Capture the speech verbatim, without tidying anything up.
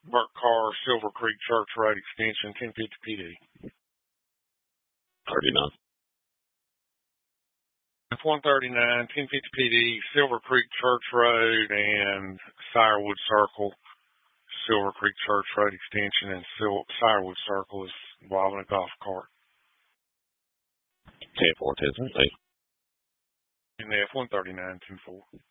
Burt Carr, Silver Creek Church Road Extension, ten fifty P D. thirty-nine. F one thirty-nine, ten fifty P D, Silver Creek Church Road and Sirewood Circle. Silver Creek Church Road Extension and Sil- Sirewood Circle is involving a golf cart. ten four, ten thirty. In the F one thirty-nine, ten four.